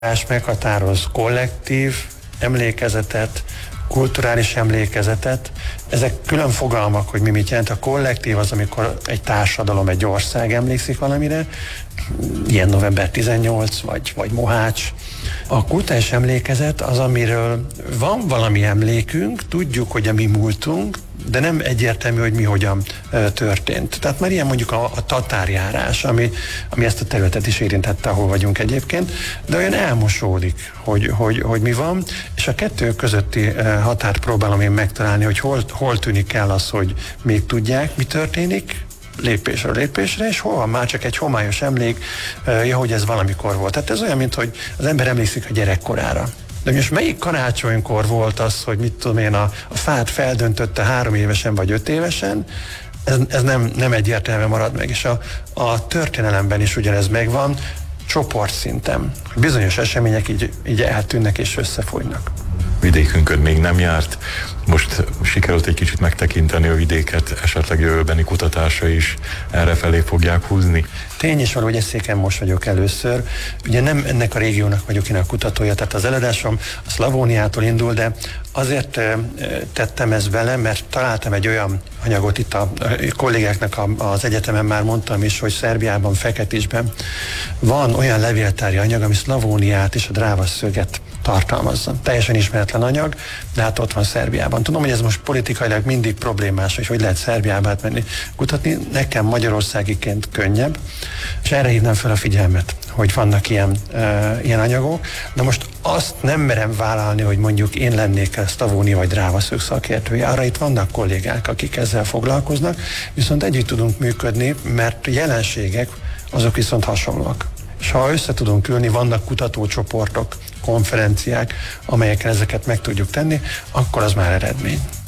meghatároz kollektív emlékezetet, kulturális emlékezetet. Ezek külön fogalmak, hogy mi mit jelent. A kollektív az, amikor egy társadalom, egy ország emlékszik valamire, ilyen november 18, vagy Mohács. A kulturális emlékezet az, amiről van valami emlékünk, tudjuk, hogy a mi múltunk, de nem egyértelmű, hogy mi hogyan történt. Tehát már ilyen mondjuk a tatárjárás, ami ezt a területet is érintette, ahol vagyunk egyébként, de olyan elmosódik, hogy mi van, és a kettő közötti határt próbálom én megtalálni, hogy hol tűnik el az, hogy még tudják, mi történik, lépésről lépésre, és hol van már csak egy homályos emlék, hogy ez valamikor volt. Tehát ez olyan, mint hogy az ember emlékszik a gyerekkorára. De most melyik karácsonykor volt az, hogy mit tudom én, a fát feldöntötte 3 évesen vagy 5 évesen, ez nem egyértelműen marad meg. És a történelemben is ugyanez megvan, csoportszinten. Bizonyos események így eltűnnek és összefolynak. Vidékünkön még nem járt. Most sikerült egy kicsit megtekinteni a vidéket, esetleg jövőbeni kutatása is errefelé fogják húzni. Tény is való, hogy Eszéken most vagyok először. Ugye nem ennek a régiónak vagyok én a kutatója, tehát az előadásom a Szlavóniától indul, de azért tettem ezt bele, mert találtam egy olyan anyagot itt a kollégáknak az egyetemen már mondtam is, hogy Szerbiában, Feketisben van olyan levéltári anyag, ami Szlavóniát és a Dráva-szöget tartalmazza. Teljesen ismeretlen anyag, de hát ott van Szerbiában. Tudom, hogy ez most politikailag mindig problémás, hogy lehet Szerbiába átmenni kutatni. Nekem magyarországiként könnyebb, és erre hívnám fel a figyelmet, hogy vannak ilyen anyagok. De most azt nem merem vállalni, hogy mondjuk én lennék a Szlavónia vagy Dráva-szög szakértője. Arra itt vannak kollégák, akik ezzel foglalkoznak, viszont együtt tudunk működni, mert jelenségek azok viszont hasonlóak. És ha össze tudunk ülni, vannak kutatócsoportok, konferenciák, amelyeken ezeket meg tudjuk tenni, akkor az már eredmény.